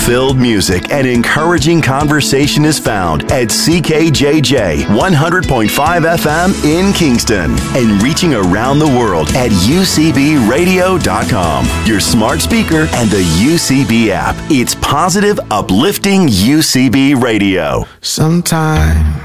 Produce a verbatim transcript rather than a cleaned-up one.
Hope-filled music and encouraging conversation is found at C K J J one hundred point five F M in Kingston and reaching around the world at U C B radio dot com, your smart speaker, and the U C B app. It's positive, uplifting U C B radio. Sometimes